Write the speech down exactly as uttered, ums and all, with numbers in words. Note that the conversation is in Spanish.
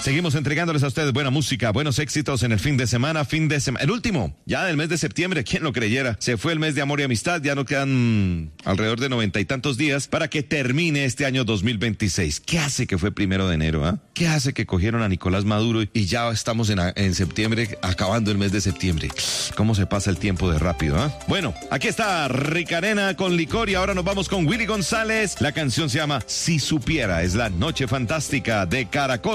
Seguimos entregándoles a ustedes buena música, buenos éxitos en el fin de semana, fin de semana. El último, ya del mes de septiembre, ¿quién lo creyera? Se fue el mes de amor y amistad, ya no quedan alrededor de noventa y tantos días para que termine este año dos mil veintiséis. ¿Qué hace que fue primero de enero? ¿Ah? ¿eh? ¿Qué hace que cogieron a Nicolás Maduro y ya estamos en, en septiembre, acabando el mes de septiembre? ¿Cómo se pasa el tiempo de rápido? ¿Ah? ¿eh? Bueno, aquí está Ricarena con Licor y ahora nos vamos con Willy González. La canción se llama Si Supiera, es la noche fantástica de Caracol.